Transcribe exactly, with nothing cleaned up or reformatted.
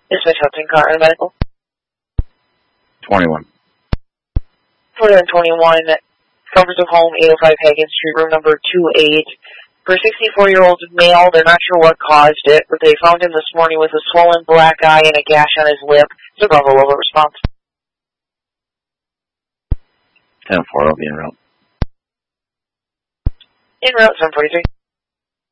Dispatch Hudson, car and medical. twenty-one. four twenty-one, covers of home, eight oh five Hagen Street, room number two eight. For a sixty-four-year-old male, they're not sure what caused it, but they found him this morning with a swollen black eye and a gash on his lip. It's a Bravo Lola response. ten four, I'll be en route. En route, seven forty-three.